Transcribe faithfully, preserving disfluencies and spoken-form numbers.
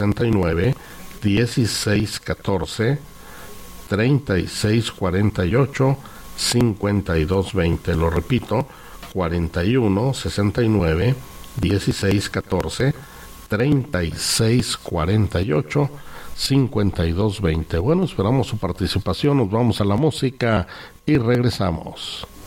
sesenta y nueve, dieciséis catorce, treinta y seis cuarenta y ocho, cincuenta y dos veinte. Lo repito, cuarenta y uno, sesenta y nueve, dieciséis catorce, treinta y seis cuarenta y ocho, cincuenta y dos veinte. Bueno, esperamos su participación, nos vamos a la música y regresamos.